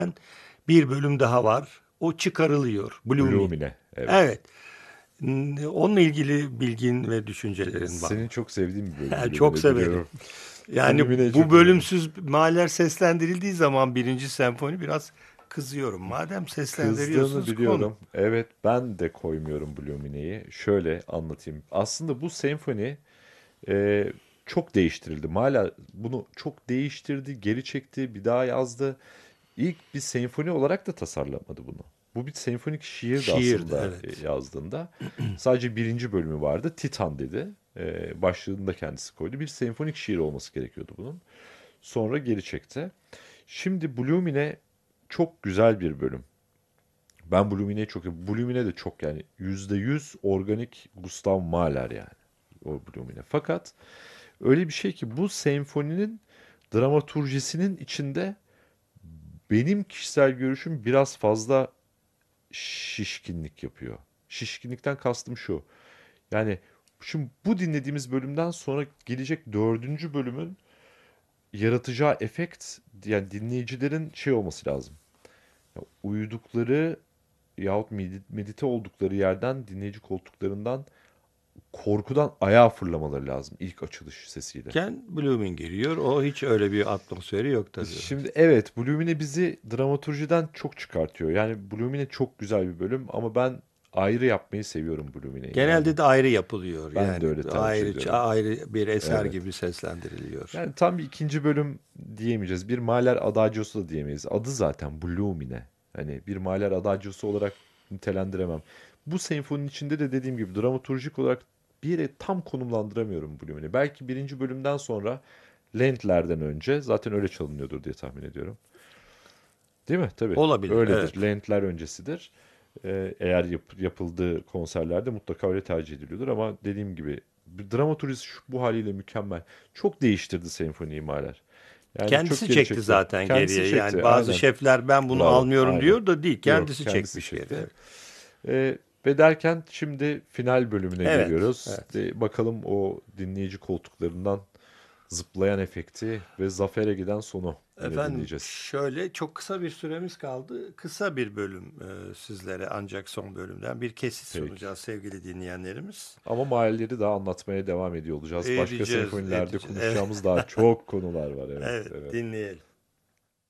bir bölüm daha var. O çıkarılıyor. Bloomin. Blumine. Evet. Evet. Onunla ilgili bilgin ve düşüncelerin var Senin mı? çok sevdiğin bir bölüm Yani çok Blumine severim. biliyorum. Yani Blumine'yi bu çok severim. bölümsüz Mahler seslendirildiği zaman birinci senfoni biraz kızıyorum. Madem Kızdığını seslendiriyorsunuz konu. biliyorum. Evet, ben de koymuyorum Blumine'yi. Şöyle anlatayım. Aslında bu senfoni e, çok değiştirildi. Hala bunu çok değiştirdi, geri çekti, bir daha yazdı. İlk bir senfoni olarak da tasarlamadı bunu. Bu bir senfonik şiirdi Şiirdi, aslında evet. yazdığında. Sadece birinci bölümü vardı. Titan dedi. Başlığını da kendisi koydu. Bir senfonik şiir olması gerekiyordu bunun. Sonra geri çekti. Şimdi Blumine çok güzel bir bölüm. Ben Blumine'yi çok... Blumine de çok yani %100 organik Gustav Mahler yani. O Blumine. Fakat öyle bir şey ki bu senfoninin dramaturjisinin içinde benim kişisel görüşüm biraz fazla şişkinlik yapıyor. Şişkinlikten kastım şu. Yani şimdi bu dinlediğimiz bölümden sonra gelecek dördüncü bölümün yaratacağı efekt yani dinleyicilerin şey olması lazım. Ya uyudukları yahut medite oldukları yerden dinleyici koltuklarından korkudan ayağa fırlamaları lazım ilk açılış sesiyle. Ken Blooming giriyor. O hiç öyle bir atmosferi yok tabii. Şimdi evet Blumine bizi dramaturjiden çok çıkartıyor. Yani Blumine çok güzel bir bölüm ama ben ayrı yapmayı seviyorum Blumine'yi yani. Genelde de ayrı yapılıyor. Ben de Yani öyle tercih ayrı ediyorum. ayrı bir eser Evet. gibi seslendiriliyor. Yani tam bir ikinci bölüm diyemeyeceğiz. Bir Mahler Adagiosu da diyemeyiz. Adı zaten Blumine. Hani bir Mahler Adagiosu olarak nitelendiremem. Bu senfoninin içinde de dediğim gibi dramaturjik olarak bir yere tam konumlandıramıyorum Blumine'i. Belki birinci bölümden sonra Landler'den önce zaten öyle çalınıyordur diye tahmin ediyorum. Değil mi? Tabii. Olabilir, Öyledir. evet. Landler öncesidir. Eğer yapıldığı konserlerde mutlaka öyle tercih ediliyordur ama dediğim gibi dramaturjisi bu haliyle mükemmel. Çok değiştirdi senfoniyi Mahler. Yani çok Kendisi geri çekti çekti. zaten Kendisi geriye. Yani çekti. bazı Aynen. şefler ben bunu Bravo. almıyorum Aynen. diyor da değil. Yok, Kendisi kendisi çekmiş geri. çekti. Evet. Ve derken şimdi final bölümüne Evet. geliyoruz. Evet. Bakalım o dinleyici koltuklarından zıplayan efekti ve zafere giden sonu yine Efendim dinleyeceğiz. şöyle çok kısa bir süremiz kaldı. Kısa bir bölüm sizlere ancak son bölümden bir kesit Peki. sunacağız sevgili dinleyenlerimiz. Ama mahalleleri daha anlatmaya devam ediyor olacağız. Başka Edeceğiz, senfonilerde edeceğiz. Evet. konuşacağımız daha çok konular var. Evet, Evet, evet. dinleyelim.